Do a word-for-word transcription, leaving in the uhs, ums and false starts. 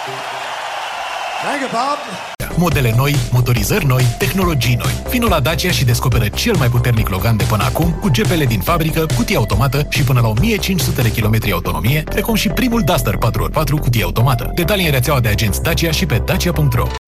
Thank you, Bob. Modele noi, motorizări noi, tehnologii noi. Vino la Dacia și descoperă cel mai puternic Logan de până acum, cu G P L din fabrică, cutie automată și până la o mie cinci sute de kilometri autonomie, precum și primul Duster patru ori patru cutie automată. Detalii în rețeaua de agenți Dacia și pe dacia punct ro.